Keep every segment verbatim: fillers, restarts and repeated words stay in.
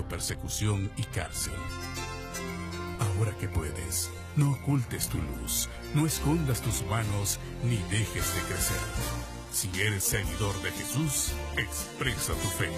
persecución y cárcel. Ahora que puedes, no ocultes tu luz, no escondas tus manos, ni dejes de crecer. Si eres seguidor de Jesús, expresa tu fe.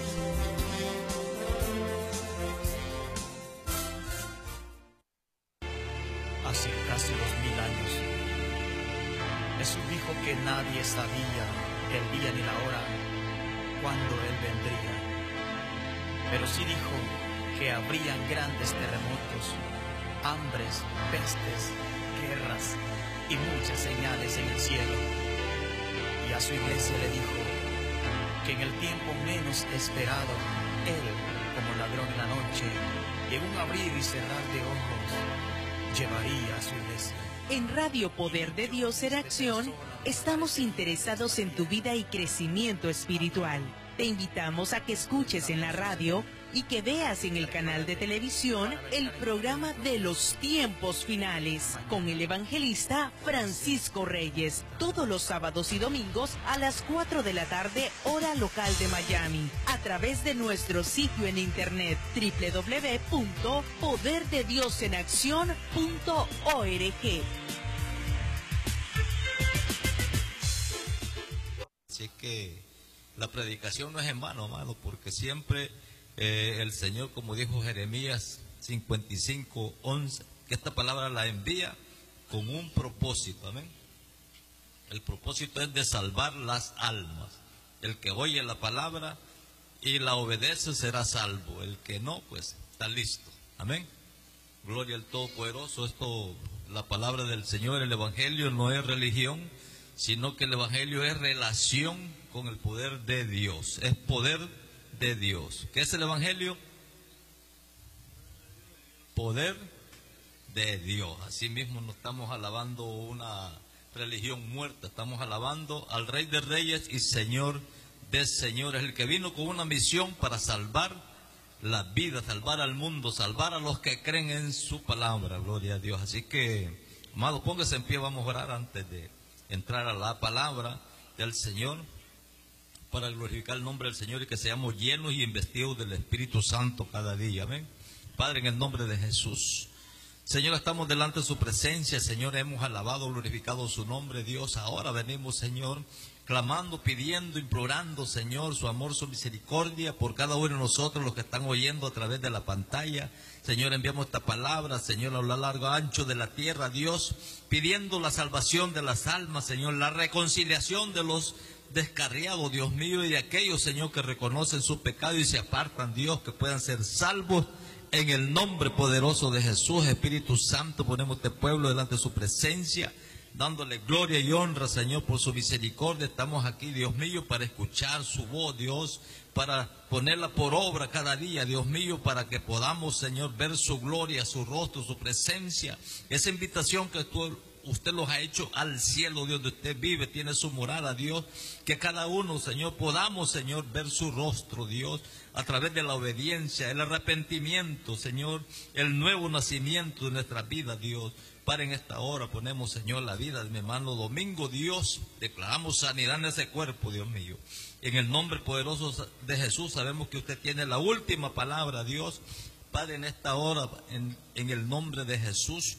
Hace casi dos mil años, Jesús dijo que nadie sabía el día ni la hora cuando Él vendría. Pero sí dijo que habrían grandes terremotos, hambres, pestes, guerras y muchas señales en el cielo. Y a su iglesia le dijo que en el tiempo menos esperado, Él, como ladrón en la noche, y en un abrir y cerrar de ojos, llevaría a su iglesia. En Radio Poder de Dios en Acción, estamos interesados en tu vida y crecimiento espiritual. Te invitamos a que escuches en la radio y que veas en el canal de televisión el programa de los tiempos finales con el evangelista Francisco Reyes, todos los sábados y domingos a las cuatro de la tarde, hora local de Miami, a través de nuestro sitio en internet doble u doble u doble u punto poder de dios en acción punto org. Así que la predicación no es en vano, hermano, porque siempre eh, el Señor, como dijo Jeremías cincuenta y cinco, once, que esta palabra la envía con un propósito, amén. El propósito es de salvar las almas. El que oye la palabra y la obedece será salvo. El que no, pues está listo, amén. Gloria al Todopoderoso. Esto, la palabra del Señor, el Evangelio no es religión, sino que el Evangelio es relación con el poder de Dios, es poder de Dios. ¿Qué es el Evangelio? Poder de Dios. Así mismo no estamos alabando una religión muerta, estamos alabando al Rey de Reyes y Señor de Señores, el que vino con una misión para salvar la vida, salvar al mundo, salvar a los que creen en su palabra. Gloria a Dios. Así que, amado, póngase en pie, vamos a orar antes de entrar a la palabra del Señor, para glorificar el nombre del Señor y que seamos llenos y investidos del Espíritu Santo cada día. Amén. Padre, en el nombre de Jesús, Señor, estamos delante de su presencia. Señor, hemos alabado, glorificado su nombre, Dios. Ahora venimos, Señor, clamando, pidiendo, implorando, Señor, su amor, su misericordia por cada uno de nosotros, los que están oyendo a través de la pantalla. Señor, enviamos esta palabra, Señor, a lo largo, ancho de la tierra, Dios, pidiendo la salvación de las almas, Señor, la reconciliación de los descarriados, Dios mío, y de aquellos, Señor, que reconocen su pecado y se apartan, Dios, que puedan ser salvos. En el nombre poderoso de Jesús, Espíritu Santo, ponemos este pueblo delante de su presencia, dándole gloria y honra, Señor, por su misericordia. Estamos aquí, Dios mío, para escuchar su voz, Dios, para ponerla por obra cada día, Dios mío, para que podamos, Señor, ver su gloria, su rostro, su presencia. Esa invitación que tú, usted los ha hecho al cielo, Dios, donde usted vive, tiene su morada, Dios, que cada uno, Señor, podamos, Señor, ver su rostro, Dios, a través de la obediencia, el arrepentimiento, Señor, el nuevo nacimiento de nuestra vida, Dios. Para en esta hora ponemos, Señor, la vida de mi hermano Domingo, Dios, declaramos sanidad en ese cuerpo, Dios mío. En el nombre poderoso de Jesús, sabemos que usted tiene la última palabra, Dios. Padre, en esta hora, en, en el nombre de Jesús,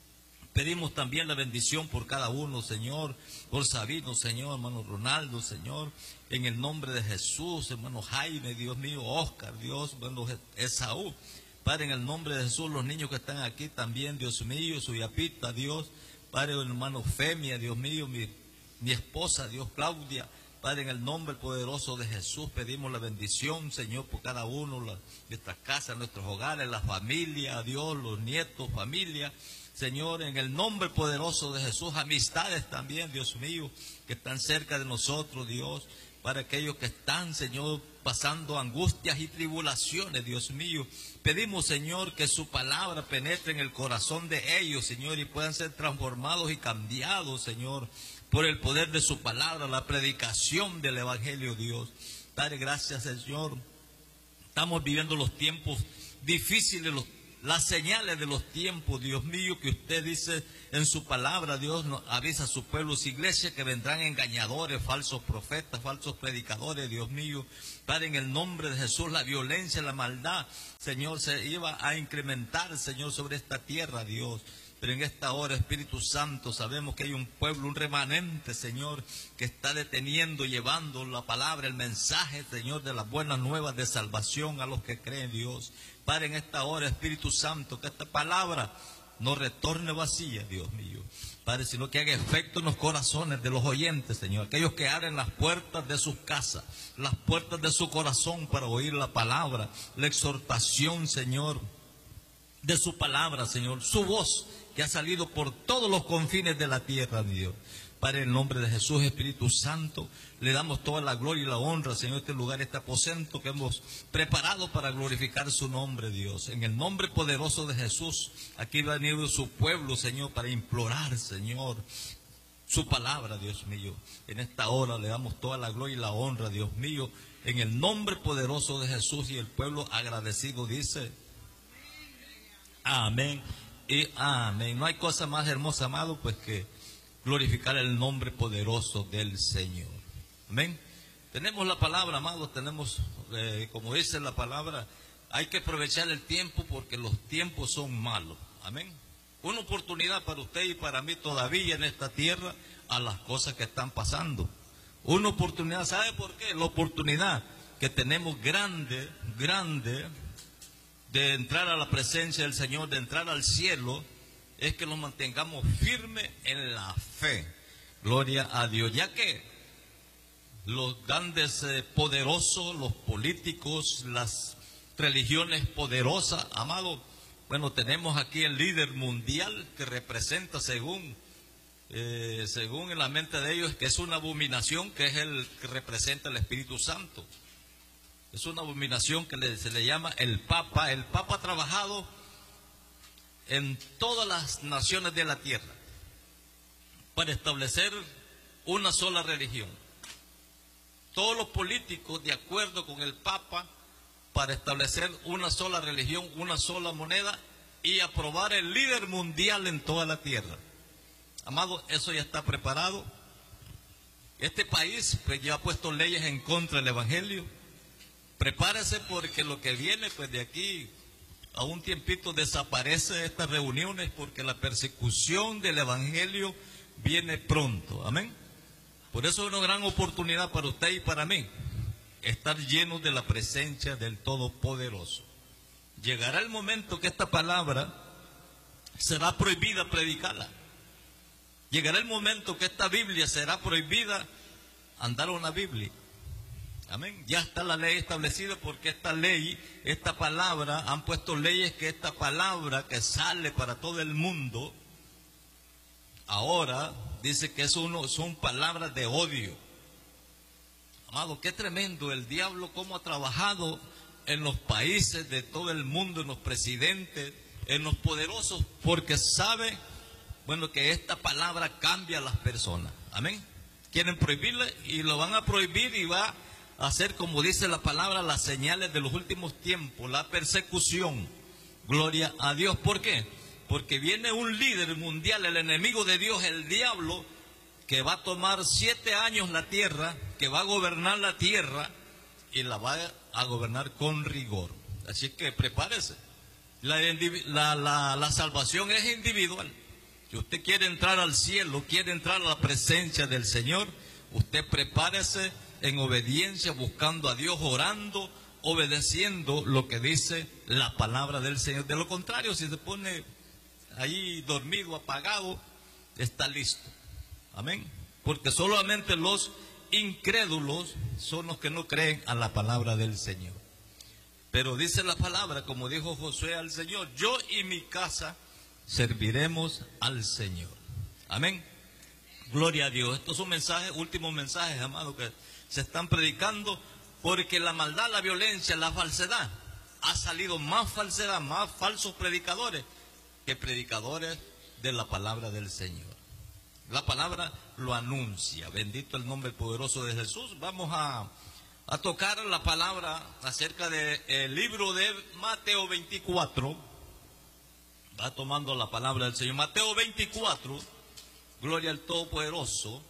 pedimos también la bendición por cada uno, Señor, por Sabino, Señor, hermano Ronaldo, Señor, en el nombre de Jesús, hermano Jaime, Dios mío, Oscar, Dios, hermano Esaú. Padre, en el nombre de Jesús, los niños que están aquí también, Dios mío, su yapita, Dios, Padre, hermano Femia, Dios mío, mi, mi esposa, Dios, Claudia. Padre, en el nombre poderoso de Jesús, pedimos la bendición, Señor, por cada uno, la, nuestras casas, nuestros hogares, la familia, Dios, los nietos, familia. Señor, en el nombre poderoso de Jesús, amistades también, Dios mío, que están cerca de nosotros, Dios, para aquellos que están, Señor, pasando angustias y tribulaciones, Dios mío. Pedimos, Señor, que su palabra penetre en el corazón de ellos, Señor, y puedan ser transformados y cambiados, Señor, por el poder de su palabra, la predicación del Evangelio, Dios. Padre, gracias, Señor. Estamos viviendo los tiempos difíciles, los las señales de los tiempos, Dios mío, que usted dice en su palabra. Dios nos avisa a su pueblo, su iglesia, que vendrán engañadores, falsos profetas, falsos predicadores, Dios mío. Padre, en el nombre de Jesús, la violencia, la maldad, Señor, se iba a incrementar, Señor, sobre esta tierra, Dios. Pero en esta hora, Espíritu Santo, sabemos que hay un pueblo, un remanente, Señor, que está deteniendo, llevando la palabra, el mensaje, Señor, de las buenas nuevas de salvación a los que creen, Dios. Padre, en esta hora, Espíritu Santo, que esta palabra no retorne vacía, Dios mío. Padre, sino que haga efecto en los corazones de los oyentes, Señor. Aquellos que abren las puertas de sus casas, las puertas de su corazón para oír la palabra, la exhortación, Señor, de su palabra, Señor, su voz que ha salido por todos los confines de la tierra, mi Dios. Padre, en el nombre de Jesús, Espíritu Santo, le damos toda la gloria y la honra, Señor, este lugar, este aposento que hemos preparado para glorificar su nombre, Dios. En el nombre poderoso de Jesús, aquí va a venir su pueblo, Señor, para implorar, Señor, su palabra, Dios mío. En esta hora le damos toda la gloria y la honra, Dios mío, en el nombre poderoso de Jesús. Y el pueblo agradecido dice: amén y amén. No hay cosa más hermosa, amado, pues que glorificar el nombre poderoso del Señor. Amén. Tenemos la palabra, amados, tenemos, eh, como dice la palabra, hay que aprovechar el tiempo porque los tiempos son malos. Amén. Una oportunidad para usted y para mí todavía en esta tierra a las cosas que están pasando. Una oportunidad, ¿sabe por qué? La oportunidad que tenemos grande, grande, de entrar a la presencia del Señor, de entrar al cielo, es que nos mantengamos firmes en la fe. Gloria a Dios. Ya que los grandes eh, poderosos, los políticos, las religiones poderosas, amado, bueno, tenemos aquí el líder mundial que representa según, eh, según en la mente de ellos, que es una abominación, que es el que representa el Espíritu Santo. Es una abominación que le, se le llama el Papa. El Papa ha trabajado en todas las naciones de la tierra para establecer una sola religión. Todos los políticos de acuerdo con el Papa para establecer una sola religión, una sola moneda y aprobar el líder mundial en toda la tierra. Amado, eso ya está preparado. Este país pues ya ha puesto leyes en contra del Evangelio. Prepárese porque lo que viene pues de aquí a un tiempito desaparece estas reuniones, porque la persecución del Evangelio viene pronto. Amén. Por eso es una gran oportunidad para usted y para mí estar llenos de la presencia del Todopoderoso. Llegará el momento que esta palabra será prohibida predicarla. Llegará el momento que esta Biblia será prohibida andar una Biblia. Amén. Ya está la ley establecida, porque esta ley, esta palabra, han puesto leyes que esta palabra que sale para todo el mundo, ahora dice que es uno, son palabras de odio. Amado, qué tremendo el diablo, cómo ha trabajado en los países de todo el mundo, en los presidentes, en los poderosos, porque sabe, bueno, que esta palabra cambia a las personas. Amén. Quieren prohibirle y lo van a prohibir y va hacer, como dice la palabra, las señales de los últimos tiempos, la persecución. Gloria a Dios. ¿Por qué? Porque viene un líder mundial, el enemigo de Dios, el diablo, que va a tomar siete años la tierra, que va a gobernar la tierra y la va a gobernar con rigor. Así que prepárese. La, la, la, la salvación es individual. Si usted quiere entrar al cielo, quiere entrar a la presencia del Señor, usted prepárese en obediencia, buscando a Dios, orando, obedeciendo lo que dice la palabra del Señor. De lo contrario, si se pone ahí dormido, apagado, está listo. Amén. Porque solamente los incrédulos son los que no creen a la palabra del Señor. Pero dice la palabra, como dijo Josué al Señor: yo y mi casa serviremos al Señor. Amén. Gloria a Dios. Estos son mensajes, últimos mensajes, amados, que se están predicando, porque la maldad, la violencia, la falsedad, ha salido más falsedad, más falsos predicadores que predicadores de la palabra del Señor. La palabra lo anuncia. Bendito el nombre poderoso de Jesús. Vamos a, a tocar la palabra acerca del libro de Mateo veinticuatro. Va tomando la palabra del Señor. Mateo veinticuatro, gloria al Todopoderoso.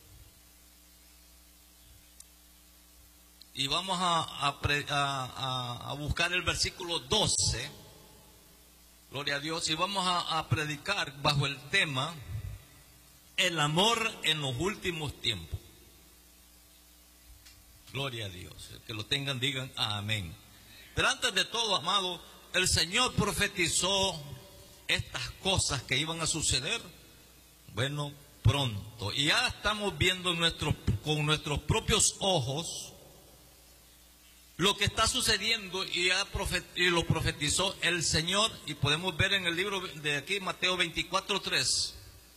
Y vamos a, a, a, a buscar el versículo doce. Gloria a Dios. Y vamos a, a predicar bajo el tema el amor en los últimos tiempos. Gloria a Dios. El que lo tengan, digan amén. Pero antes de todo, amado, el Señor profetizó estas cosas que iban a suceder, bueno, pronto. Y ya estamos viendo nuestros, con nuestros propios ojos lo que está sucediendo, y, ya profet, y lo profetizó el Señor. Y podemos ver en el libro de aquí, Mateo veinticuatro tres.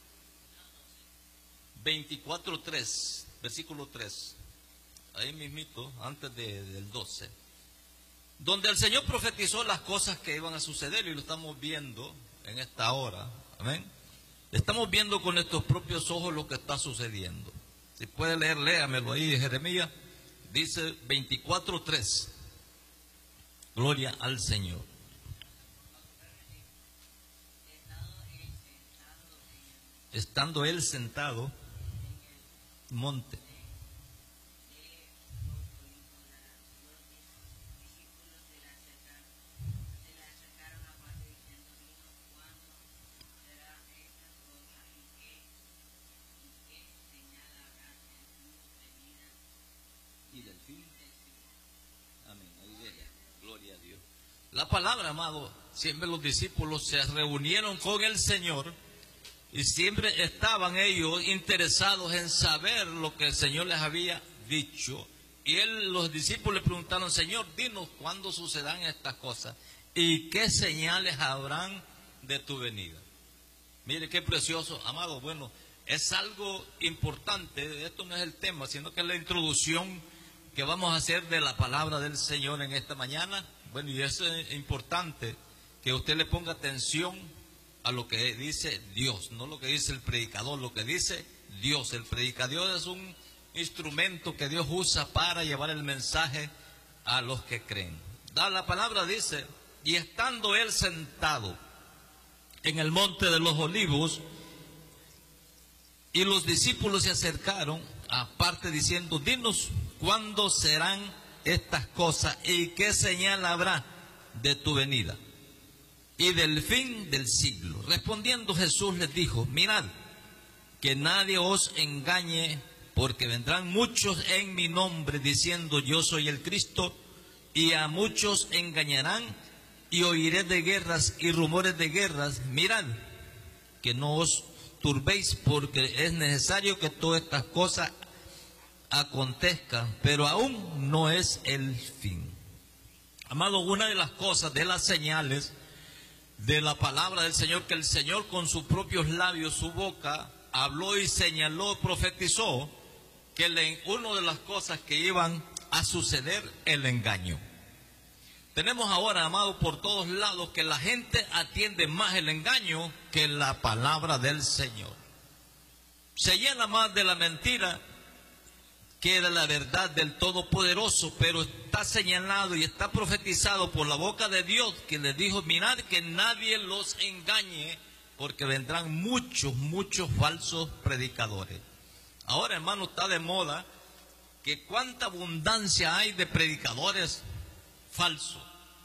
veinticuatro tres, versículo tres. Ahí mismito, antes de, del doce. Donde el Señor profetizó las cosas que iban a suceder, y lo estamos viendo en esta hora. Amén. Estamos viendo con nuestros propios ojos lo que está sucediendo. Si puede leer, léamelo ahí de Jeremías. Dice veinticuatro tres. Gloria al Señor. Estando él sentado en el monte. La palabra, amado, siempre los discípulos se reunieron con el Señor y siempre estaban ellos interesados en saber lo que el Señor les había dicho. Y él, los discípulos le preguntaron: Señor, dinos cuándo sucedan estas cosas y qué señales habrán de tu venida. Mire qué precioso, amado. Bueno, es algo importante. Esto no es el tema, sino que es la introducción que vamos a hacer de la palabra del Señor en esta mañana. Bueno, y eso es importante, que usted le ponga atención a lo que dice Dios, no lo que dice el predicador, lo que dice Dios. El predicador es un instrumento que Dios usa para llevar el mensaje a los que creen. La palabra dice: y estando él sentado en el monte de los olivos, y los discípulos se acercaron aparte diciendo: dinos cuándo serán estas cosas y qué señal habrá de tu venida y del fin del siglo. Respondiendo Jesús les dijo: mirad que nadie os engañe, porque vendrán muchos en mi nombre diciendo: yo soy el Cristo, y a muchos engañarán, y oiré de guerras y rumores de guerras. Mirad que no os turbéis, porque es necesario que todas estas cosas acontezcan, pero aún no es el fin. Amado, una de las cosas, de las señales de la palabra del Señor, que el Señor con sus propios labios, su boca, habló y señaló, profetizó, que le, una de las cosas que iban a suceder, el engaño. Tenemos ahora, amado, por todos lados que la gente atiende más el engaño que la palabra del Señor. Se llena más de la mentira que de la verdad del Todopoderoso, pero está señalado y está profetizado por la boca de Dios, que les dijo: mirad que nadie los engañe, porque vendrán muchos, muchos falsos predicadores. Ahora, hermano, está de moda que cuánta abundancia hay de predicadores falsos,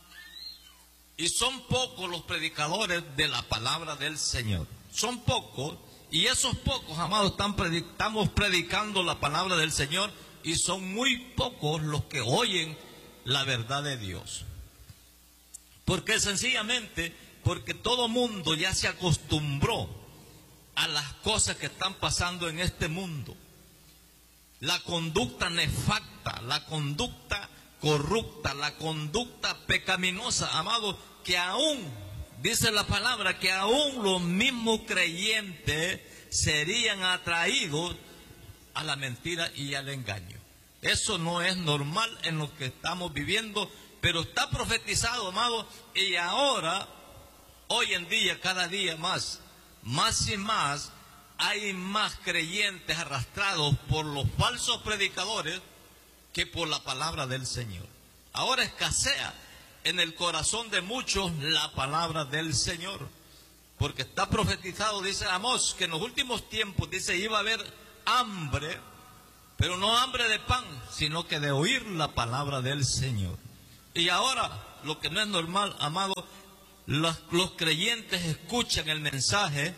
y son pocos los predicadores de la palabra del Señor. Son pocos. Y esos pocos, amados, están predic- estamos predicando la palabra del Señor, y son muy pocos los que oyen la verdad de Dios. Porque sencillamente, porque todo mundo ya se acostumbró a las cosas que están pasando en este mundo. La conducta nefasta, la conducta corrupta, la conducta pecaminosa, amados, que aún... dice la palabra que aún los mismos creyentes serían atraídos a la mentira y al engaño. Eso no es normal en lo que estamos viviendo, pero está profetizado, amado, y ahora, hoy en día, cada día más, más y más, hay más creyentes arrastrados por los falsos predicadores que por la palabra del Señor. Ahora escasea en el corazón de muchos la palabra del Señor. Porque está profetizado, dice Amós, que en los últimos tiempos, dice, iba a haber hambre, pero no hambre de pan, sino que de oír la palabra del Señor. Y ahora, lo que no es normal, amado, los, los creyentes escuchan el mensaje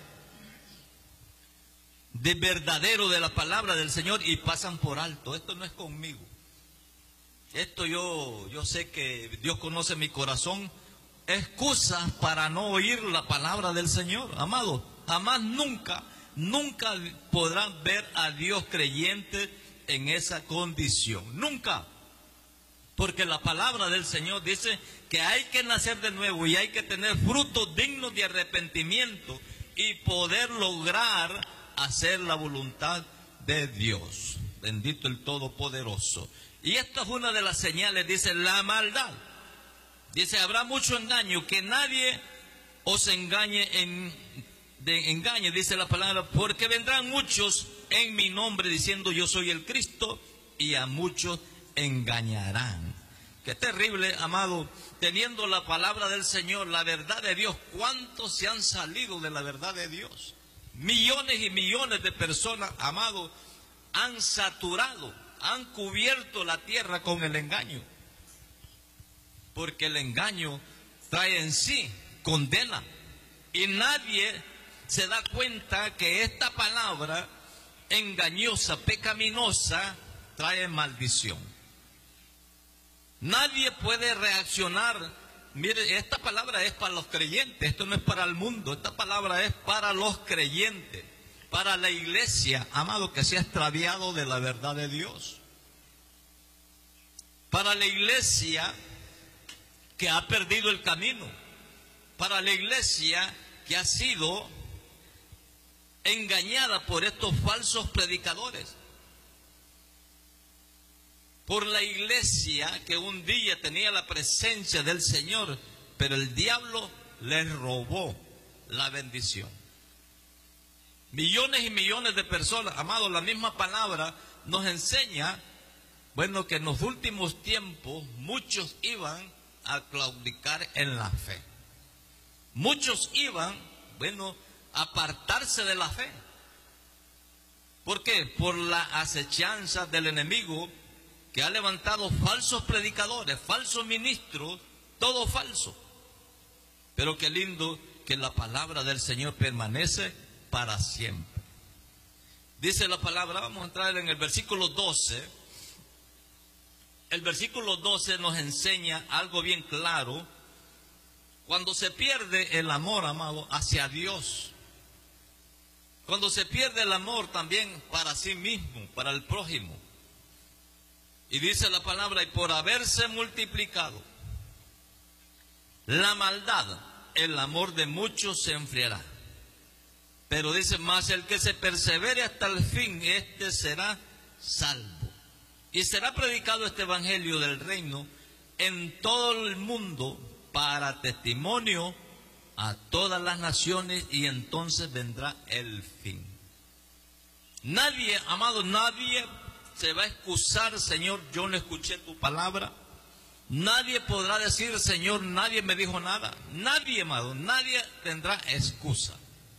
de verdadero de la palabra del Señor y pasan por alto. Esto no es conmigo. Esto yo, yo sé que Dios conoce mi corazón. Excusas para no oír la palabra del Señor, amado. Jamás, nunca, nunca podrán ver a Dios creyente en esa condición. Nunca. Porque la palabra del Señor dice que hay que nacer de nuevo y hay que tener frutos dignos de arrepentimiento y poder lograr hacer la voluntad de Dios. Bendito el Todopoderoso. Y esta es una de las señales, dice, la maldad. Dice, habrá mucho engaño, que nadie os engañe en de engañe, dice la palabra, porque vendrán muchos en mi nombre diciendo yo soy el Cristo, y a muchos engañarán. Qué terrible, amado, teniendo la palabra del Señor, la verdad de Dios. ¿Cuántos se han salido de la verdad de Dios? Millones y millones de personas, amado, han saturado, han cubierto la tierra con el engaño. Porque el engaño trae en sí condena. Y nadie se da cuenta que esta palabra engañosa, pecaminosa, trae maldición. Nadie puede reaccionar. Mire, esta palabra es para los creyentes, esto no es para el mundo. Esta palabra es para los creyentes, para la iglesia, amado, que se ha extraviado de la verdad de Dios. Para la iglesia que ha perdido el camino, para la iglesia que ha sido engañada por estos falsos predicadores, por la iglesia que un día tenía la presencia del Señor, pero el diablo les robó la bendición. Millones y millones de personas, amados, la misma palabra nos enseña, bueno, que en los últimos tiempos muchos iban a claudicar en la fe. Muchos iban, bueno, a apartarse de la fe. ¿Por qué? Por la acechanza del enemigo, que ha levantado falsos predicadores, falsos ministros, todo falso. Pero qué lindo que la palabra del Señor permanece para siempre. Dice la palabra, vamos a entrar en el versículo doce. El versículo doce nos enseña algo bien claro. Cuando se pierde el amor, amado, hacia Dios, cuando se pierde el amor también para sí mismo, para el prójimo, y dice la palabra, y por haberse multiplicado la maldad, el amor de muchos se enfriará. Pero dice, más el que se persevere hasta el fin, este será salvo. Y será predicado este evangelio del reino en todo el mundo para testimonio a todas las naciones, y entonces vendrá el fin. Nadie, amado, nadie se va a excusar, Señor, yo no escuché tu palabra. Nadie podrá decir, Señor, nadie me dijo nada. Nadie, amado, nadie tendrá excusa.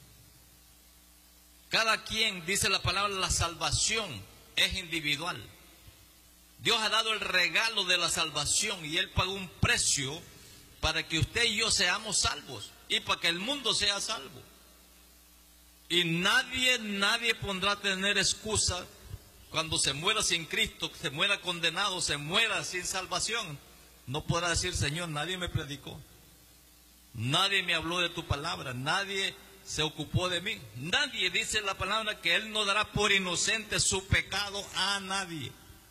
Cada quien, dice la palabra, la salvación es individual. Dios ha dado el regalo de la salvación y Él pagó un precio para que usted y yo seamos salvos y para que el mundo sea salvo. Y nadie, nadie pondrá a tener excusa cuando se muera sin Cristo, se muera condenado, se muera sin salvación. No podrá decir, Señor, nadie me predicó, nadie me habló de tu palabra, nadie se ocupó de mí. Nadie, dice la palabra, que Él no dará por inocente su pecado a nadie.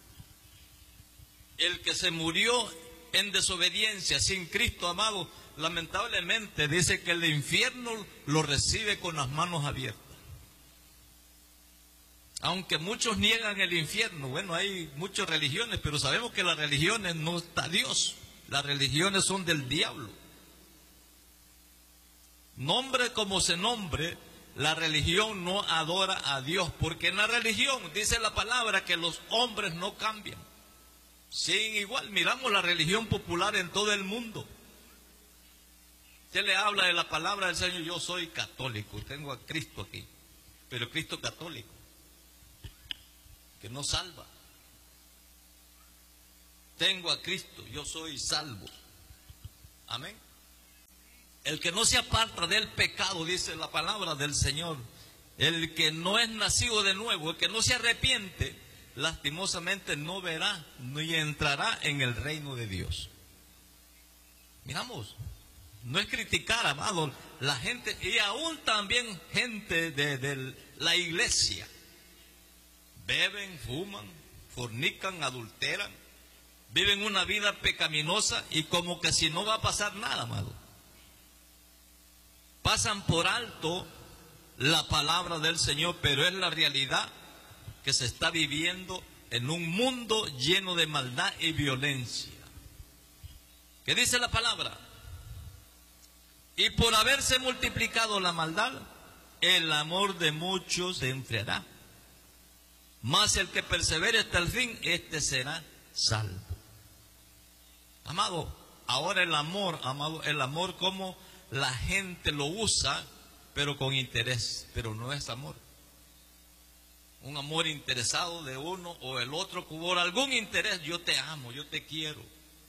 El que se murió en desobediencia sin Cristo, amado, lamentablemente dice que el infierno lo recibe con las manos abiertas. Aunque muchos niegan el infierno, bueno, hay muchas religiones, pero sabemos que las religiones no está Dios, las religiones son del diablo. Nombre como se nombre, la religión no adora a Dios, porque en la religión dice la palabra que los hombres no cambian. Sí, igual miramos la religión popular en todo el mundo. Usted le habla de la palabra del Señor, yo soy católico, tengo a Cristo aquí, pero Cristo católico, que no salva. Tengo a Cristo, yo soy salvo. Amén. El que no se aparta del pecado, dice la palabra del Señor, el que no es nacido de nuevo, el que no se arrepiente, lastimosamente no verá ni entrará en el reino de Dios. Miramos, no es criticar, amado, la gente, y aún también gente de, de la iglesia, beben, fuman, fornican, adulteran, viven una vida pecaminosa y como que si no va a pasar nada, amado. Pasan por alto la palabra del Señor, pero es la realidad que se está viviendo en un mundo lleno de maldad y violencia. ¿Qué dice la palabra? Y por haberse multiplicado la maldad, el amor de muchos se enfriará. Mas el que persevere hasta el fin, este será salvo. Amado, ahora el amor, amado, el amor como la gente lo usa, pero con interés, pero no es amor. Un amor interesado de uno o el otro, por algún interés, yo te amo, yo te quiero.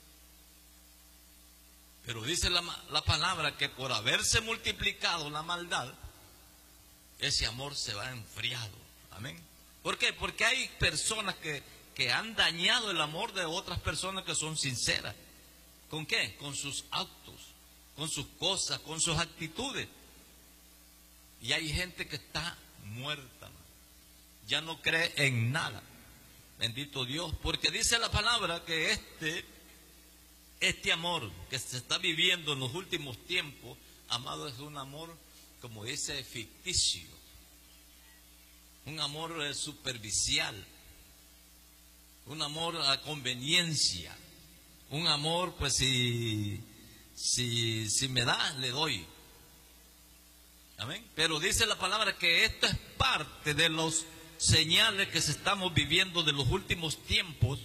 Pero dice la, la palabra que por haberse multiplicado la maldad, ese amor se va enfriado. Amén. ¿Por qué? Porque hay personas que, que han dañado el amor de otras personas que son sinceras. ¿Con qué? Con sus actos, con sus cosas, con sus actitudes. Y hay gente que está muerta, ya no cree en nada. Bendito Dios, porque dice la palabra que este, este amor que se está viviendo en los últimos tiempos, amado, es un amor, como dice, ficticio. Un amor eh, superficial. Un amor a conveniencia. Un amor, pues si, si, si me da, le doy. Amén. Pero dice la palabra que esto es parte de los señales que se estamos viviendo de los últimos tiempos.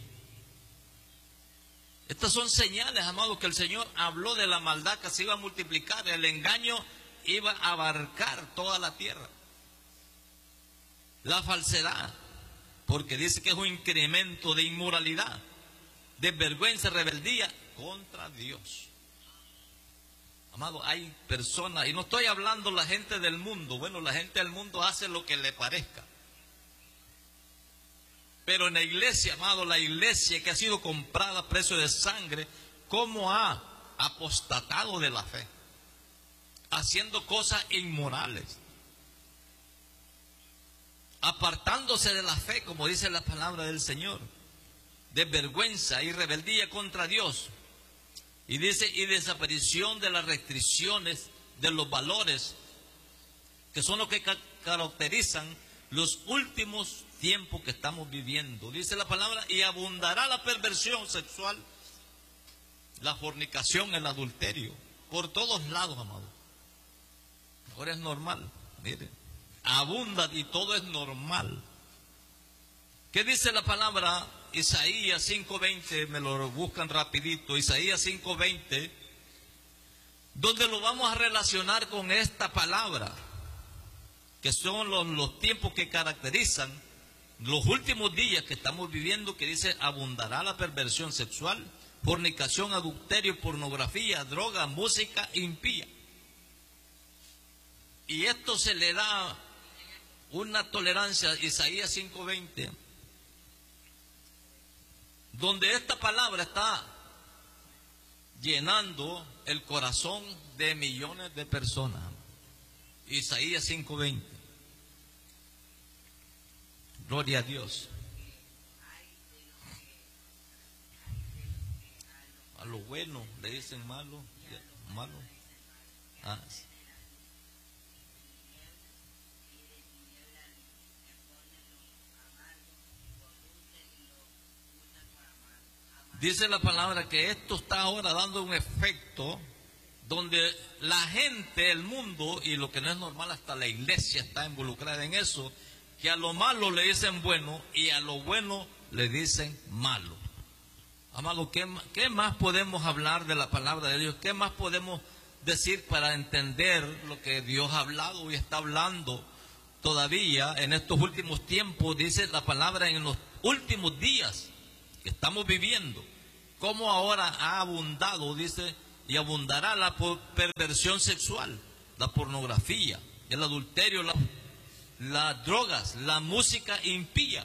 Estas son señales, amados, que el Señor habló de la maldad que se iba a multiplicar. El engaño iba a abarcar toda la tierra. La falsedad, porque dice que es un incremento de inmoralidad, de vergüenza, rebeldía contra Dios. Amado, hay personas, y no estoy hablando la gente del mundo, bueno, la gente del mundo hace lo que le parezca. Pero en la iglesia, amado, la iglesia que ha sido comprada a precio de sangre, ¿cómo ha apostatado de la fe? Haciendo cosas inmorales. Apartándose de la fe, como dice la palabra del Señor. De vergüenza y rebeldía contra Dios. Y dice, y desaparición de las restricciones de los valores, que son los que ca caracterizan los últimos tiempos que estamos viviendo. Dice la palabra, y abundará la perversión sexual, la fornicación, el adulterio, por todos lados, amado. Ahora es normal, miren, abunda y todo es normal. ¿Qué dice la palabra? Isaías cinco veinte, me lo buscan rapidito, Isaías cinco veinte, donde lo vamos a relacionar con esta palabra, que son los, los tiempos que caracterizan los últimos días que estamos viviendo, que dice, abundará la perversión sexual, fornicación, adulterio, pornografía, droga, música impía. Y esto se le da una tolerancia, Isaías cinco veinte, donde esta palabra está llenando el corazón de millones de personas. Isaías cinco veinte. Gloria a Dios. A lo bueno le dicen malo, malo. Ah, sí. Dice la palabra que esto está ahora dando un efecto donde la gente, el mundo, y lo que no es normal, hasta la iglesia está involucrada en eso, que a lo malo le dicen bueno y a lo bueno le dicen malo. Amado, ¿qué, qué más podemos hablar de la palabra de Dios? ¿Qué más podemos decir para entender lo que Dios ha hablado y está hablando todavía en estos últimos tiempos. Dice la palabra en los últimos días que estamos viviendo, cómo ahora ha abundado, dice, y abundará la perversión sexual, la pornografía, el adulterio, la, las drogas, la música impía.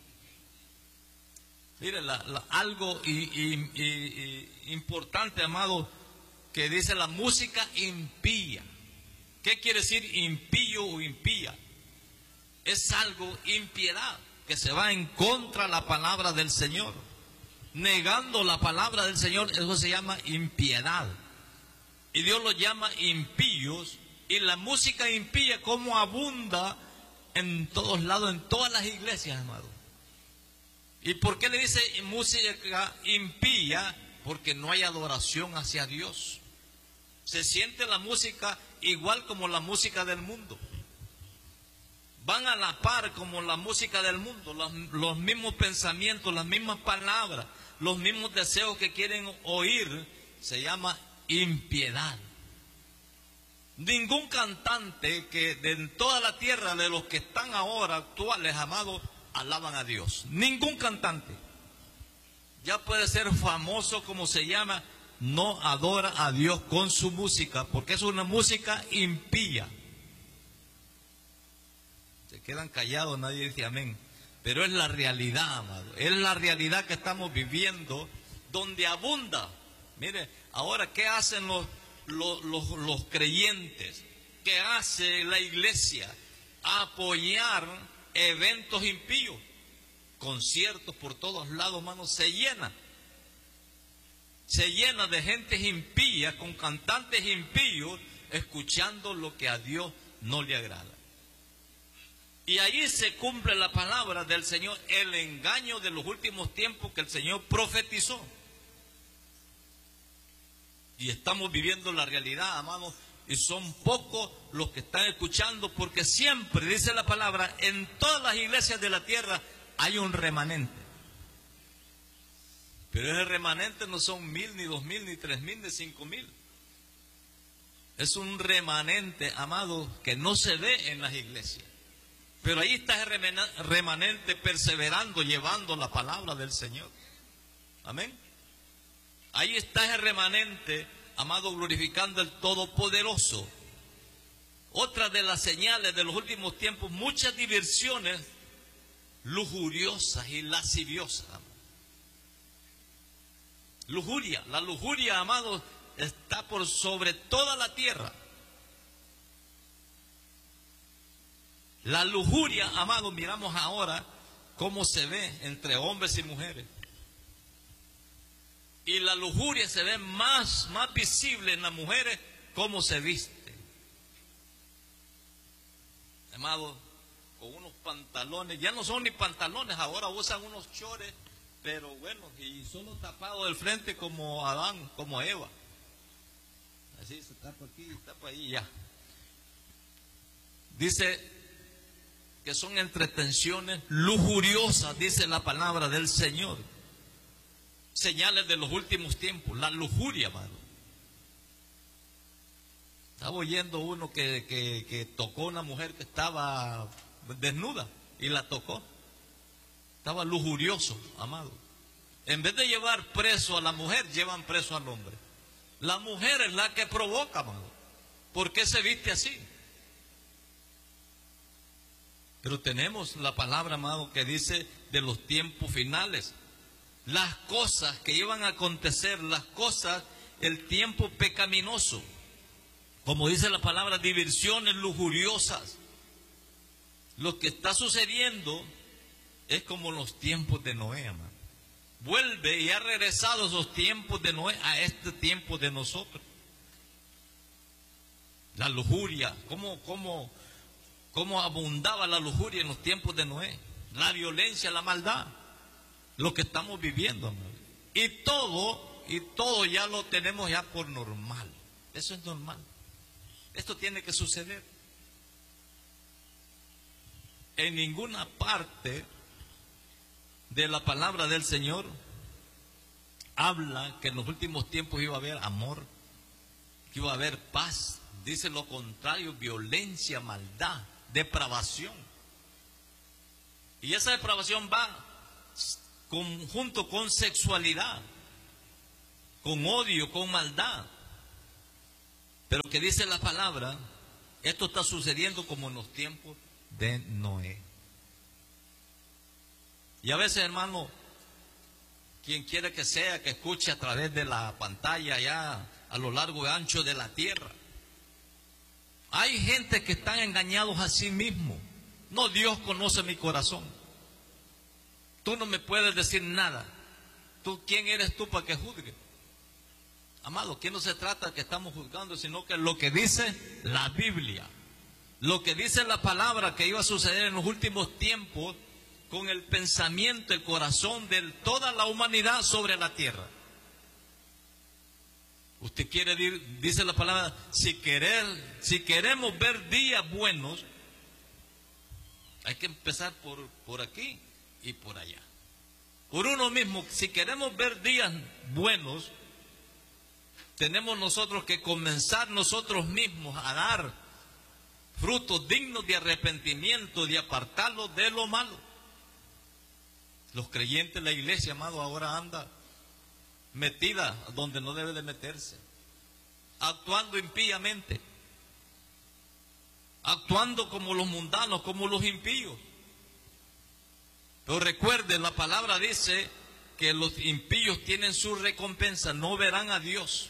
Mire, la, la, algo y, y, y, y importante, amado, que dice la música impía. ¿Qué quiere decir impío o impía? Es algo impiedad, que se va en contra de la palabra del Señor. Negando la palabra del Señor, eso se llama impiedad. Y Dios lo llama impíos. Y la música impía, como abunda en todos lados, en todas las iglesias, amado. ¿Y por qué le dice música impía? Porque no hay adoración hacia Dios. Se siente la música igual como la música del mundo. Van a la par como la música del mundo, los, los mismos pensamientos, las mismas palabras, los mismos deseos que quieren oír. Se llama impiedad. Ningún cantante que de toda la tierra, de los que están ahora actuales, amados, alaban a Dios. Ningún cantante. Ya puede ser famoso como se llama, no adora a Dios con su música, porque es una música impía. Se quedan callados, nadie dice amén. Pero es la realidad, amado. Es la realidad que estamos viviendo, donde abunda. Mire, ahora, ¿qué hacen los, los, los, los creyentes? ¿Qué hace la iglesia? Apoyar eventos impíos. Conciertos por todos lados, hermanos, se llena. Se llena de gente impía, con cantantes impíos, escuchando lo que a Dios no le agrada. Y ahí se cumple la palabra del Señor, el engaño de los últimos tiempos que el Señor profetizó. Y estamos viviendo la realidad, amados, y son pocos los que están escuchando, porque siempre, dice la palabra, en todas las iglesias de la tierra hay un remanente. Pero ese remanente no son mil, ni dos mil, ni tres mil, ni cinco mil. Es un remanente, amado, que no se ve en las iglesias. Pero ahí está el remanente perseverando, llevando la palabra del Señor. Amén. Ahí está el remanente, amado, glorificando al Todopoderoso. Otra de las señales de los últimos tiempos, muchas diversiones lujuriosas y lasciviosas. Lujuria, la lujuria, amado, está por sobre toda la tierra. La lujuria, amado, miramos ahora cómo se ve entre hombres y mujeres. Y la lujuria se ve más, más visible en las mujeres, cómo se viste. Amado, con unos pantalones, ya no son ni pantalones, ahora usan unos chores, pero bueno, y solo tapado del frente como Adán, como Eva. Así se tapa aquí, tapa ahí, ya. Dice que son entretenciones lujuriosas, dice la palabra del Señor. Señales de los últimos tiempos, la lujuria, amado. Estaba oyendo uno que, que, que tocó a una mujer que estaba desnuda y la tocó. Estaba lujurioso, amado. En vez de llevar preso a la mujer, llevan preso al hombre. La mujer es la que provoca, amado. ¿Por qué se viste así? Pero tenemos la palabra, amado, que dice de los tiempos finales. Las cosas que iban a acontecer, las cosas, el tiempo pecaminoso. Como dice la palabra, diversiones lujuriosas. Lo que está sucediendo es como los tiempos de Noé, amado. Vuelve y ha regresado esos tiempos de Noé a este tiempo de nosotros. La lujuria, cómo, cómo, cómo abundaba la lujuria en los tiempos de Noé. La violencia, la maldad. Lo que estamos viviendo, amado. Y todo, y todo ya lo tenemos ya por normal. Eso es normal. Esto tiene que suceder. En ninguna parte de la palabra del Señor habla que en los últimos tiempos iba a haber amor, que iba a haber paz. Dice lo contrario: violencia, maldad, depravación. Y esa depravación va con, junto con sexualidad, con odio, con maldad. Pero que dice la palabra, esto está sucediendo como en los tiempos de Noé. Y a veces, hermano, quien quiera que sea, que escuche a través de la pantalla allá a lo largo y ancho de la tierra, hay gente que están engañados a sí mismos. No, Dios conoce mi corazón. Tú no me puedes decir nada. ¿Tú quién eres tú para que juzgue? Amado, que no se trata que estamos juzgando, sino que lo que dice la Biblia, lo que dice la palabra que iba a suceder en los últimos tiempos con el pensamiento, el corazón de toda la humanidad sobre la tierra. Usted quiere decir, dice la palabra, si querer, si queremos ver días buenos, hay que empezar por, por aquí y por allá. Por uno mismo, si queremos ver días buenos, tenemos nosotros que comenzar nosotros mismos a dar frutos dignos de arrepentimiento, de apartarlos de lo malo. Los creyentes, la iglesia, amado, ahora anda metida donde no debe de meterse, actuando impíamente, actuando como los mundanos, como los impíos. Pero recuerden, la palabra dice que los impíos tienen su recompensa, no verán a Dios.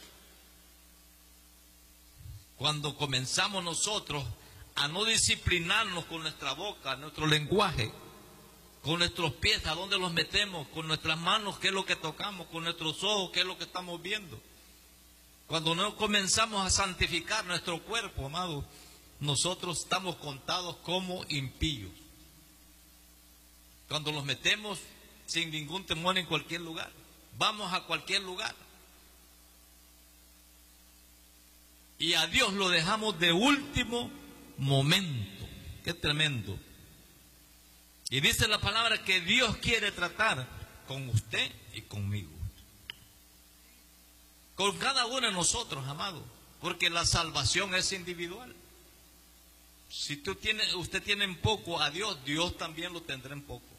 Cuando comenzamos nosotros a no disciplinarnos con nuestra boca, nuestro lenguaje, con nuestros pies, ¿a dónde los metemos? Con nuestras manos, ¿qué es lo que tocamos? Con nuestros ojos, ¿qué es lo que estamos viendo? Cuando no comenzamos a santificar nuestro cuerpo, amado, nosotros estamos contados como impíos. Cuando los metemos sin ningún temor en cualquier lugar, vamos a cualquier lugar. Y a Dios lo dejamos de último momento. Qué tremendo. Y dice la palabra que Dios quiere tratar con usted y conmigo, con cada uno de nosotros, amado, porque la salvación es individual. Si tú tiene, usted tiene en poco a Dios, Dios también lo tendrá en poco.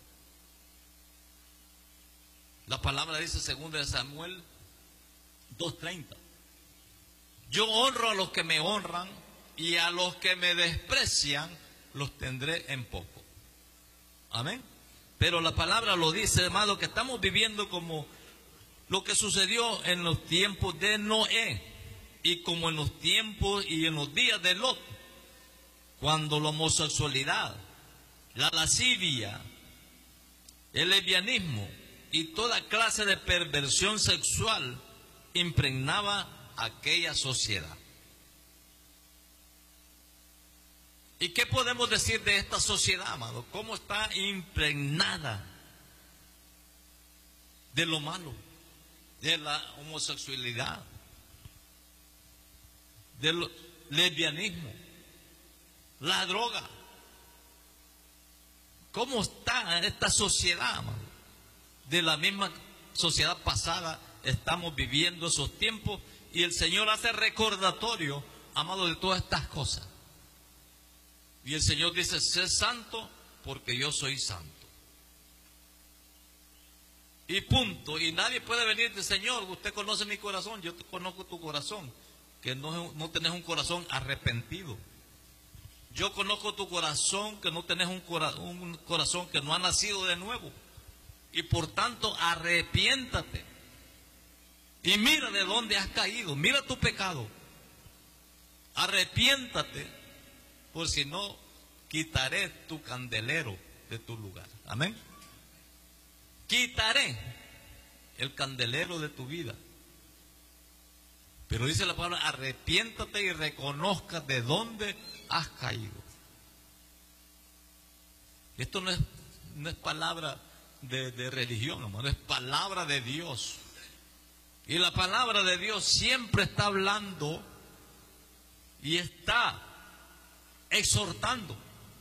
La palabra dice, segunda de Samuel dos treinta, yo honro a los que me honran y a los que me desprecian los tendré en poco. Amén. Pero la palabra lo dice, hermano, que estamos viviendo como lo que sucedió en los tiempos de Noé y como en los tiempos y en los días de Lot, cuando la homosexualidad, la lascivia, el lesbianismo y toda clase de perversión sexual impregnaba aquella sociedad. ¿Y qué podemos decir de esta sociedad, amado? ¿Cómo está impregnada de lo malo, de la homosexualidad, del lesbianismo, la droga? ¿Cómo está esta sociedad, amado? De la misma sociedad pasada estamos viviendo esos tiempos y el Señor hace recordatorio, amado, de todas estas cosas. Y el Señor dice, sé santo porque yo soy santo. Y punto. Y nadie puede venir y decir, Señor, usted conoce mi corazón, yo conozco tu corazón, que no, no tenés un corazón arrepentido. Yo conozco tu corazón, que no tenés un, cora, un corazón que no ha nacido de nuevo. Y por tanto, arrepiéntate. Y mira de dónde has caído, mira tu pecado. Arrepiéntate. Por si no, quitaré tu candelero de tu lugar. Amén. Quitaré el candelero de tu vida. Pero dice la palabra, arrepiéntate y reconozca de dónde has caído. Esto no es, no es palabra de, de religión, hermano, es palabra de Dios. Y la palabra de Dios siempre está hablando y está exhortando.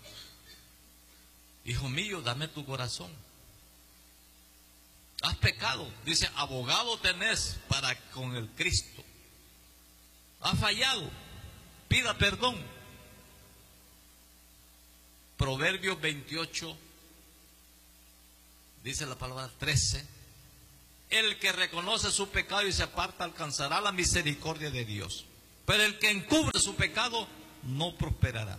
Hijo mío, dame tu corazón. Has pecado. Dice, abogado tenés para con el Cristo. ha fallado, pida perdón. Proverbios veintiocho, dice la palabra trece, el que reconoce su pecado y se aparta alcanzará la misericordia de Dios, pero el que encubre su pecado no prosperará.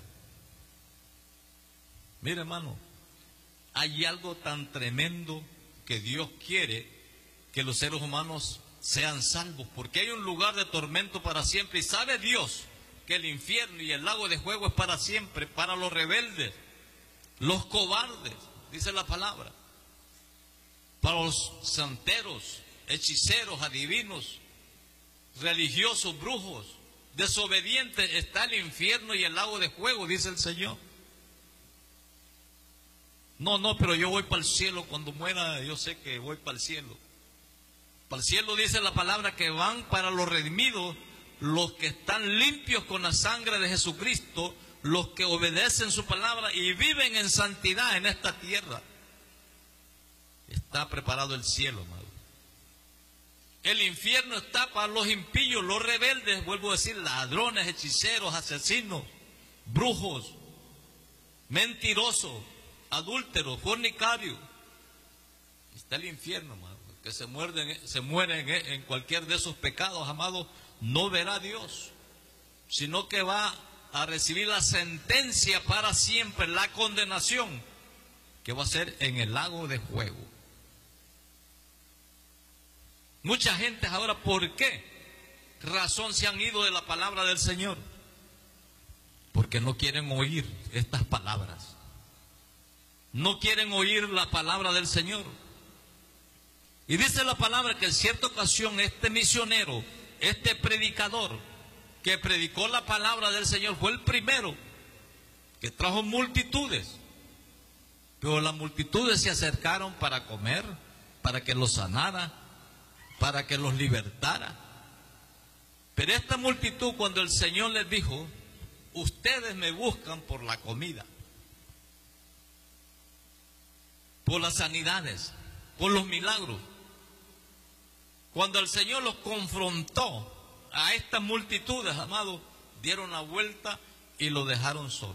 Mire, hermano, hay algo tan tremendo que Dios quiere que los seres humanos sean salvos, porque hay un lugar de tormento para siempre, y sabe Dios que el infierno y el lago de fuego es para siempre, para los rebeldes, los cobardes, dice la palabra, para los santeros, hechiceros, adivinos, religiosos, brujos, desobedientes, está el infierno y el lago de fuego, dice el Señor. No, no, pero yo voy para el cielo, cuando muera yo sé que voy para el cielo. Para el cielo dice la palabra que van para los redimidos, los que están limpios con la sangre de Jesucristo, los que obedecen su palabra y viven en santidad en esta tierra. Está preparado el cielo, amado. El infierno está para los impíos, los rebeldes, vuelvo a decir, ladrones, hechiceros, asesinos, brujos, mentirosos, adúlteros, fornicarios. Está el infierno, amado. Que se muerden, se mueren en cualquier de esos pecados, amado, no verá a Dios, sino que va a recibir la sentencia para siempre, la condenación, que va a ser en el lago de fuego. Mucha gente ahora, ¿por qué razón se han ido de la palabra del Señor? Porque no quieren oír estas palabras. No quieren oír la palabra del Señor. Y dice la palabra que en cierta ocasión este misionero, este predicador que predicó la palabra del Señor fue el primero que trajo multitudes. Pero las multitudes se acercaron para comer, para que los sanara, para que los libertara. Pero esta multitud, cuando el Señor les dijo, ustedes me buscan por la comida, por las sanidades, por los milagros. Cuando el Señor los confrontó a estas multitudes, amados, dieron la vuelta y lo dejaron solo.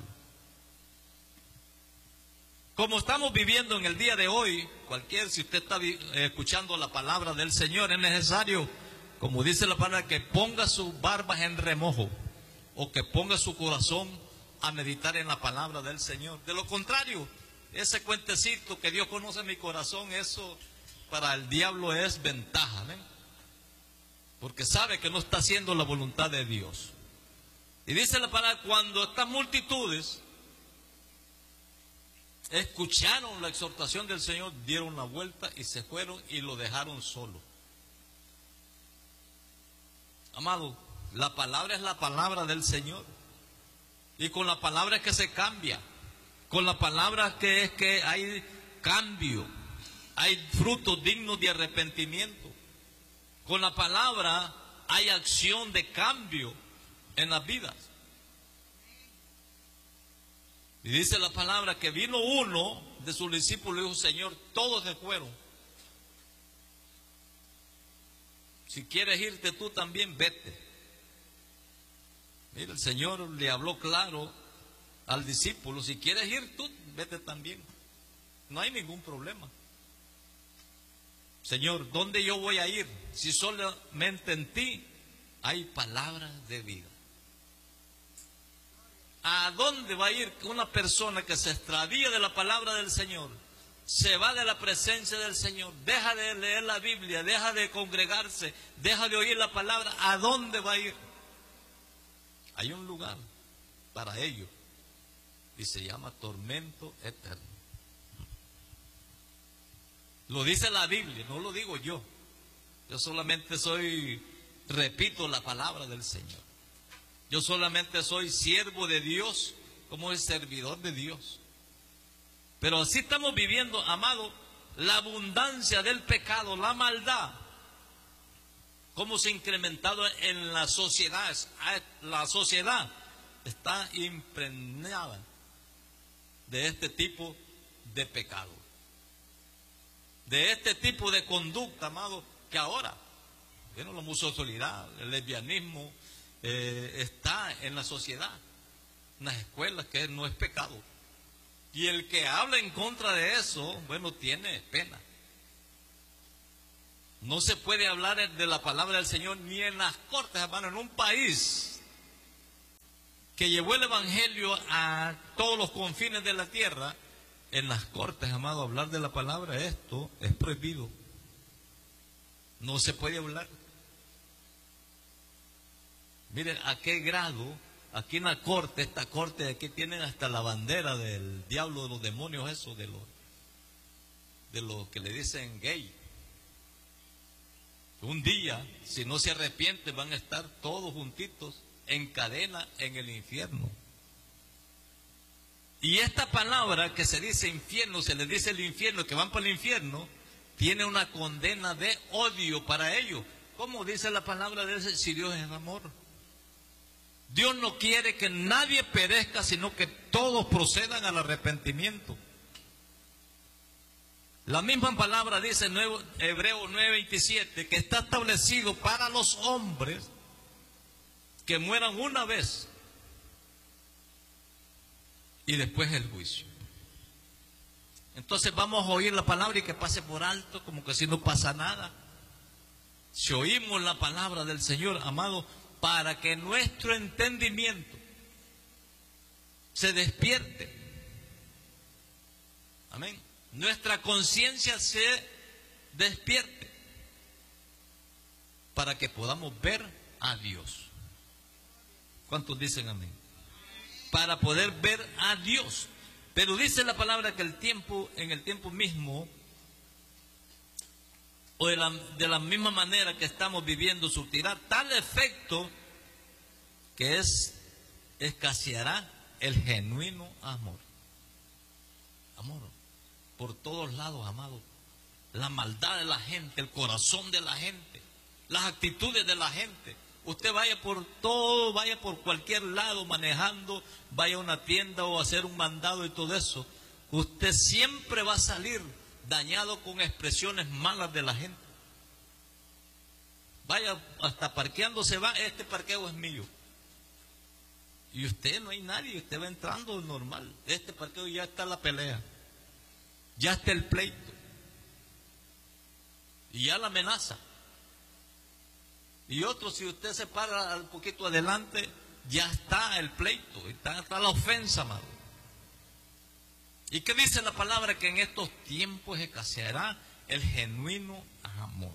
Como estamos viviendo en el día de hoy, cualquier, si usted está escuchando la palabra del Señor, es necesario, como dice la palabra, que ponga sus barbas en remojo, o que ponga su corazón a meditar en la palabra del Señor. De lo contrario, ese cuentecito que Dios conoce mi corazón, eso para el diablo es ventaja, ¿ven? Porque sabe que no está haciendo la voluntad de Dios. Y dice la palabra, cuando estas multitudes escucharon la exhortación del Señor, dieron la vuelta y se fueron y lo dejaron solo. Amado, la palabra es la palabra del Señor. Y con la palabra es que se cambia. Con la palabra que es que hay cambio. Hay frutos dignos de arrepentimiento. Con la palabra hay acción de cambio en las vidas. Y dice la palabra que vino uno de sus discípulos y dijo, Señor, todos se fueron. Si quieres irte tú también, vete. Mira, el Señor le habló claro al discípulo, si quieres ir tú, vete también. No hay ningún problema. Señor, ¿dónde yo voy a ir? Si solamente en ti hay palabras de vida. ¿A dónde va a ir una persona que se extravía de la palabra del Señor? Se va de la presencia del Señor, deja de leer la Biblia, deja de congregarse, deja de oír la palabra. ¿A dónde va a ir? Hay un lugar para ello y se llama tormento eterno. Lo dice la Biblia, no lo digo yo. Yo solamente soy, repito la palabra del Señor. Yo solamente soy siervo de Dios, como el servidor de Dios. Pero así estamos viviendo, amado, la abundancia del pecado, la maldad, cómo se ha incrementado en la sociedad. La sociedad está impregnada de este tipo de pecado, de este tipo de conducta, amado, que ahora, bueno, la homosexualidad, el lesbianismo, eh, está en la sociedad, en las escuelas, que no es pecado. Y el que habla en contra de eso, bueno, tiene pena. No se puede hablar de la palabra del Señor ni en las cortes, hermano. En un país que llevó el evangelio a todos los confines de la tierra, en las cortes, amado, hablar de la palabra, esto es prohibido. No se puede hablar. Miren a qué grado, aquí en la corte, esta corte de aquí tienen hasta la bandera del diablo, de los demonios, eso, de los, de los que le dicen gay. Un día, si no se arrepienten, van a estar todos juntitos en cadena en el infierno. Y esta palabra que se dice infierno, se les dice el infierno, que van para el infierno, tiene una condena de odio para ellos. ¿Cómo dice la palabra de ese? Si Dios es amor. Dios no quiere que nadie perezca, sino que todos procedan al arrepentimiento. La misma palabra dice en Hebreos nueve veintisiete, que está establecido para los hombres que mueran una vez y después el juicio. Entonces vamos a oír la palabra y que pase por alto, como que si no pasa nada. Si oímos la palabra del Señor, amado, para que nuestro entendimiento se despierte. Amén. Nuestra conciencia se despierte para que podamos ver a Dios. ¿Cuántos dicen amén? Para poder ver a Dios. Pero dice la palabra que el tiempo, en el tiempo mismo, o de la, de la misma manera que estamos viviendo, surtirá tal efecto que es, escaseará el genuino amor. Amor. Por todos lados, amado. La maldad de la gente, el corazón de la gente, las actitudes de la gente. Usted vaya por todo, vaya por cualquier lado manejando, vaya a una tienda o a hacer un mandado y todo eso. Usted siempre va a salir dañado con expresiones malas de la gente. Vaya, hasta parqueando se va, este parqueo es mío. Y usted no hay nadie, usted va entrando normal. Este parqueo ya está la pelea. Ya está el pleito. Y ya la amenaza. Y otro, si usted se para un poquito adelante, ya está el pleito, está, está la ofensa, amado. ¿Y qué dice la palabra? Que en estos tiempos escaseará el genuino amor.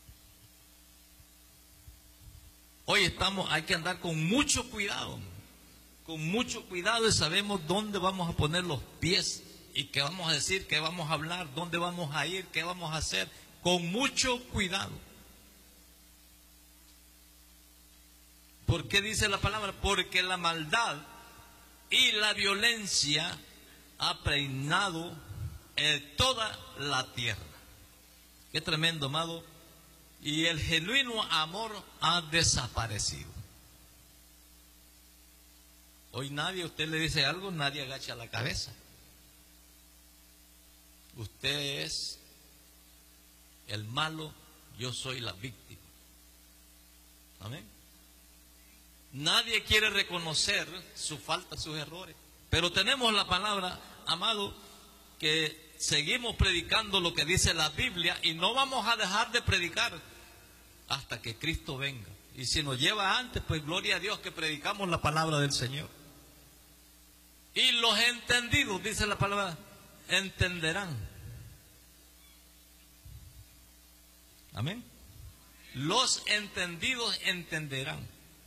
Hoy estamos, hay que andar con mucho cuidado, con mucho cuidado, y sabemos dónde vamos a poner los pies y qué vamos a decir, qué vamos a hablar, dónde vamos a ir, qué vamos a hacer, con mucho cuidado. ¿Por qué dice la palabra? Porque la maldad y la violencia ha reinado en toda la tierra. Qué tremendo, amado. Y el genuino amor ha desaparecido. Hoy nadie, usted le dice algo, nadie agacha la cabeza. Usted es el malo, yo soy la víctima. Amén. Nadie quiere reconocer su falta, sus errores. Pero tenemos la palabra, amado, que seguimos predicando lo que dice la Biblia y no vamos a dejar de predicar hasta que Cristo venga. Y si nos lleva antes, pues gloria a Dios que predicamos la palabra del Señor. Y los entendidos, dice la palabra, entenderán. Amén. Los entendidos entenderán.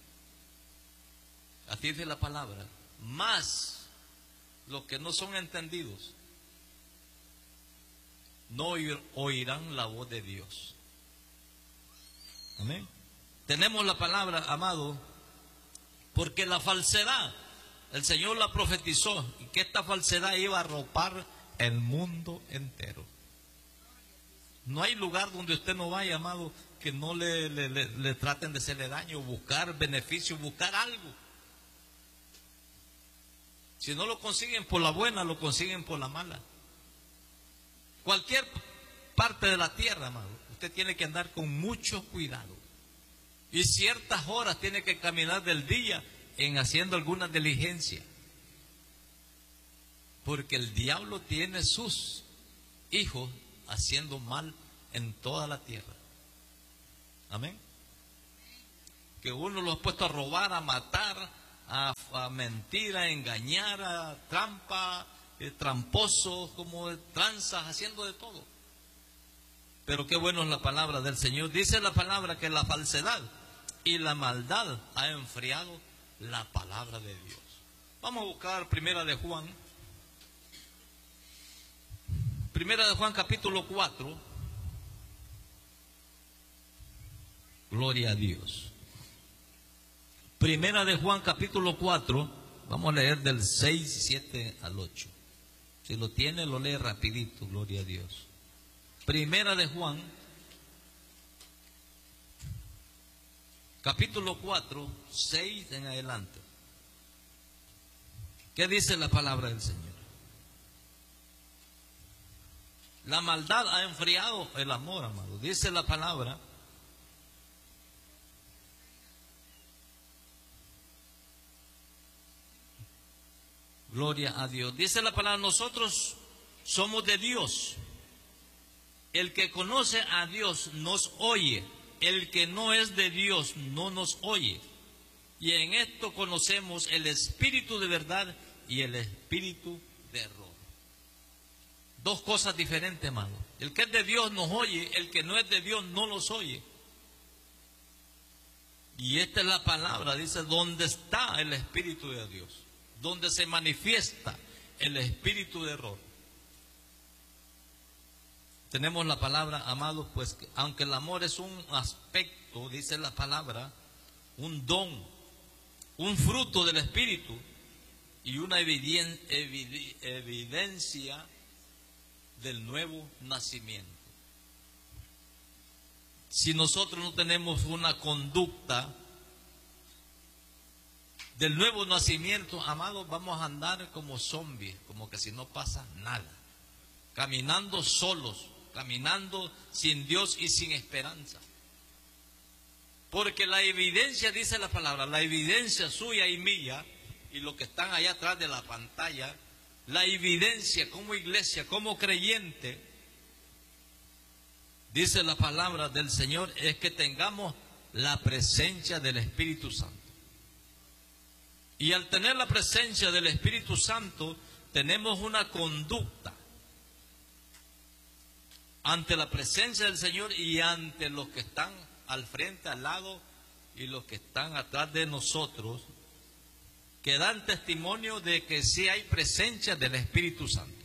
Así dice la palabra. Más los que no son entendidos no oirán la voz de Dios. Amén. Tenemos la palabra, amado, porque la falsedad, el Señor la profetizó, y que esta falsedad iba a arropar el mundo entero. No hay lugar donde usted no vaya, amado, que no le, le, le, le traten de hacerle daño, buscar beneficio, buscar algo. Si no lo consiguen por la buena, lo consiguen por la mala. Cualquier parte de la tierra, amado, usted tiene que andar con mucho cuidado. Y ciertas horas tiene que caminar del día en haciendo alguna diligencia. Porque el diablo tiene sus hijos haciendo mal en toda la tierra. Amén. Que uno los ha puesto a robar, a matar, a, a mentir, a engañar, a trampa, eh, tramposos, como de tranzas, haciendo de todo. Pero qué bueno es la palabra del Señor. Dice la palabra que la falsedad y la maldad ha enfriado la palabra de Dios. Vamos a buscar Primera de Juan. Primera de Juan capítulo cuatro. Gloria a Dios. Primera de Juan capítulo cuatro. Vamos a leer del seis, siete al ocho. Si lo tiene, lo lee rapidito. Gloria a Dios. Primera de Juan capítulo cuatro, seis en adelante. ¿Qué dice la palabra del Señor? La maldad ha enfriado el amor, amado. Dice la palabra. Gloria a Dios. Dice la palabra, nosotros somos de Dios. El que conoce a Dios nos oye. El que no es de Dios no nos oye. Y en esto conocemos el espíritu de verdad y el espíritu de error. Dos cosas diferentes, hermano. El que es de Dios nos oye, el que no es de Dios no nos oye. Y esta es la palabra, dice, donde está el espíritu de Dios, donde se manifiesta el espíritu de error. Tenemos la palabra, amados, pues aunque el amor es un aspecto, dice la palabra, un don, un fruto del espíritu y una eviden, eviden, evidencia del nuevo nacimiento. Si nosotros no tenemos una conducta del nuevo nacimiento, amados, vamos a andar como zombies, como que si no pasa nada, caminando solos, caminando sin Dios y sin esperanza. Porque la evidencia, dice la palabra, la evidencia suya y mía, y los que están allá atrás de la pantalla, la evidencia como iglesia, como creyente, dice la palabra del Señor, es que tengamos la presencia del Espíritu Santo. Y al tener la presencia del Espíritu Santo, tenemos una conducta ante la presencia del Señor y ante los que están al frente, al lado, y los que están atrás de nosotros, que dan testimonio de que sí hay presencia del Espíritu Santo.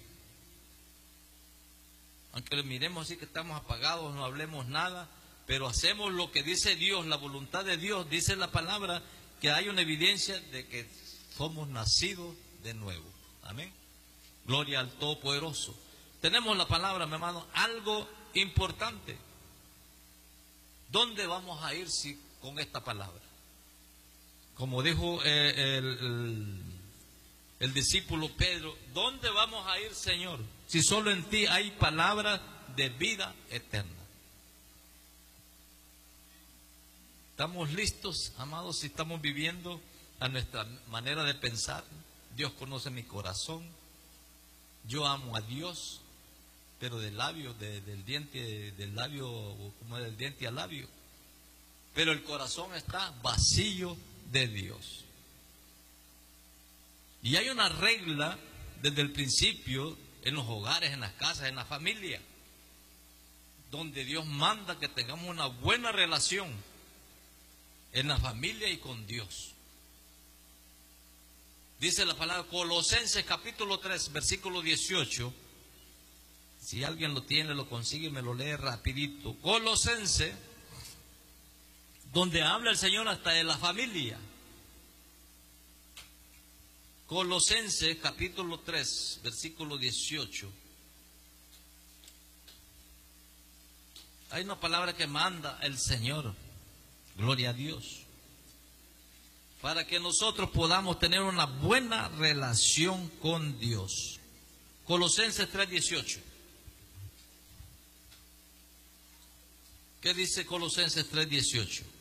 Aunque lo miremos así que estamos apagados, no hablemos nada, pero hacemos lo que dice Dios, la voluntad de Dios. Dice la palabra que hay una evidencia de que somos nacidos de nuevo. Amén. Gloria al Todopoderoso. Tenemos la palabra, mi hermano, algo importante. ¿Dónde vamos a ir si, con esta palabra? Como dijo eh, el, el, el discípulo Pedro, ¿dónde vamos a ir, Señor? Si solo en ti hay palabra de vida eterna. ¿Estamos listos, amados, si estamos viviendo a nuestra manera de pensar? Dios conoce mi corazón. Yo amo a Dios, pero del labio, de, del diente, del labio, como del diente al labio. Pero el corazón está vacío de Dios. Y hay una regla desde el principio en los hogares, en las casas, en la familia, donde Dios manda que tengamos una buena relación en la familia y con Dios. Dice la palabra Colosenses capítulo tres, versículo dieciocho. Si alguien lo tiene, lo consigue, me lo lee rapidito. Colosenses, donde habla el Señor hasta de la familia. Colosenses capítulo tres, versículo dieciocho. Hay una palabra que manda el Señor, gloria a Dios, para que nosotros podamos tener una buena relación con Dios. Colosenses tres dieciocho. ¿Qué dice Colosenses tres dieciocho?